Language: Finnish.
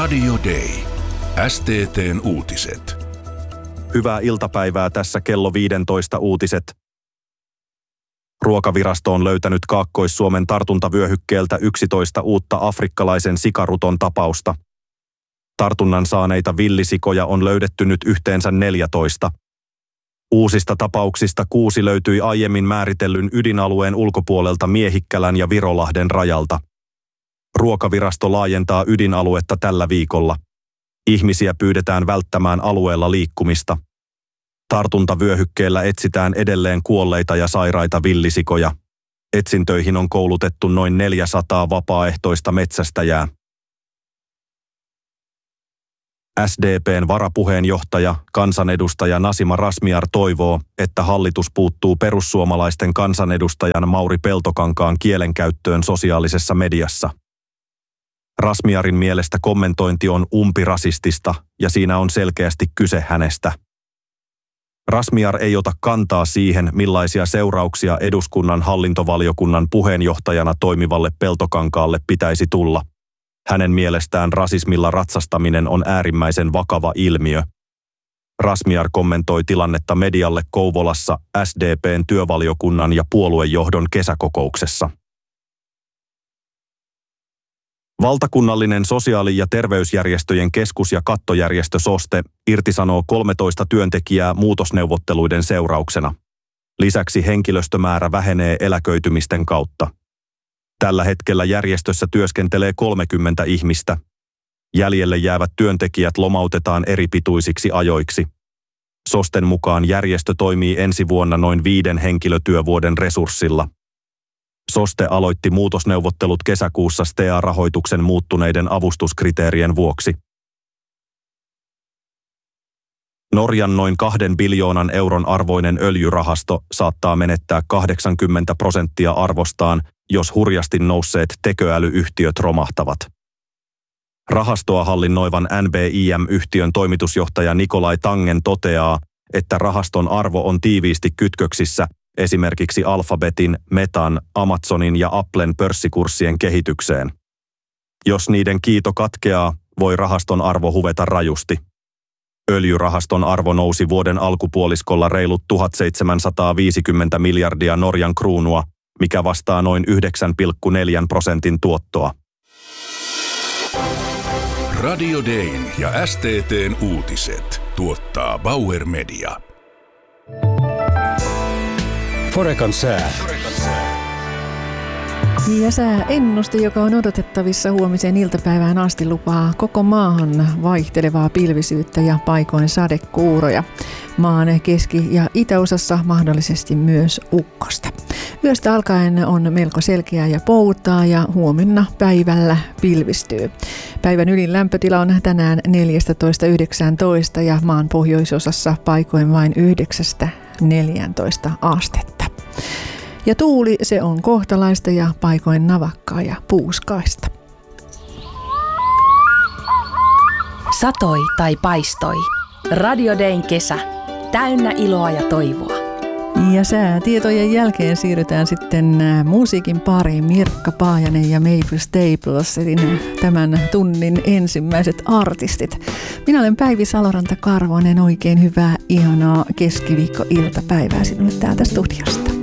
Radio Day. STT:n uutiset. Hyvää iltapäivää, tässä kello 15 uutiset. Ruokavirasto on löytänyt Kaakkois-Suomen tartuntavyöhykkeeltä 11 uutta afrikkalaisen sikaruton tapausta. Tartunnan saaneita villisikoja on löydetty nyt yhteensä 14. Uusista tapauksista 6 löytyi aiemmin määritellyn ydinalueen ulkopuolelta Miehikkälän ja Virolahden rajalta. Ruokavirasto laajentaa ydinaluetta tällä viikolla. Ihmisiä pyydetään välttämään alueella liikkumista. Tartuntavyöhykkeellä etsitään edelleen kuolleita ja sairaita villisikoja. Etsintöihin on koulutettu noin 400 vapaaehtoista metsästäjää. SDP:n varapuheenjohtaja, kansanedustaja Nasima Razmyar toivoo, että hallitus puuttuu perussuomalaisten kansanedustajan Mauri Peltokankaan kielenkäyttöön sosiaalisessa mediassa. Razmyarin mielestä kommentointi on umpirasistista ja siinä on selkeästi kyse hänestä. Razmyar ei ota kantaa siihen, millaisia seurauksia eduskunnan hallintovaliokunnan puheenjohtajana toimivalle Peltokankaalle pitäisi tulla. Hänen mielestään rasismilla ratsastaminen on äärimmäisen vakava ilmiö. Razmyar kommentoi tilannetta medialle Kouvolassa SDP:n työvaliokunnan ja puoluejohdon kesäkokouksessa. Valtakunnallinen sosiaali- ja terveysjärjestöjen keskus- ja kattojärjestö SOSTE irtisanoo 13 työntekijää muutosneuvotteluiden seurauksena. Lisäksi henkilöstömäärä vähenee eläköitymisten kautta. Tällä hetkellä järjestössä työskentelee 30 ihmistä. Jäljelle jäävät työntekijät lomautetaan eripituisiksi ajoiksi. SOSTEn mukaan järjestö toimii ensi vuonna noin 5 henkilötyövuoden resurssilla. SOSTE aloitti muutosneuvottelut kesäkuussa STEA-rahoituksen muuttuneiden avustuskriteerien vuoksi. Norjan noin 2 biljoonan euron arvoinen öljyrahasto saattaa menettää 80% arvostaan, jos hurjasti nousseet tekoälyyhtiöt romahtavat. Rahastoa hallinnoivan NBIM-yhtiön toimitusjohtaja Nikolai Tangen toteaa, että rahaston arvo on tiiviisti kytköksissä esimerkiksi Alphabetin, Metan, Amazonin ja Applen pörssikurssien kehitykseen. Jos niiden kiito katkeaa, voi rahaston arvo huveta rajusti. Öljyrahaston arvo nousi vuoden alkupuoliskolla reilut 1750 miljardia Norjan kruunua, mikä vastaa noin 9,4% tuottoa. Radio Dayn ja STT:n uutiset tuottaa Bauer Media. Forecan sää. Ja sääennuste, joka on odotettavissa huomiseen iltapäivään asti, lupaa koko maahan vaihtelevaa pilvisyyttä ja paikoin sadekuuroja. Maan keski- ja itäosassa mahdollisesti myös ukkosta. Yöstä alkaen on melko selkeää ja poutaa ja huomenna päivällä pilvistyy. Päivän ylin lämpötila on tänään 14-19 ja maan pohjoisosassa paikoin vain 9-14 astetta. Ja tuuli, se on kohtalaista ja paikoin navakkaa ja puuskaista. Satoi tai paistoi. Radio Dayn kesä. Täynnä iloa ja toivoa. Ja säätietojen jälkeen siirrytään sitten musiikin pariin. Mirkka Paajanen ja Maple Staples, eli tämän tunnin ensimmäiset artistit. Minä olen Päivi Saloranta-Karvonen. Oikein hyvää, ihanaa keskiviikko-iltapäivää sinulle täältä studiosta.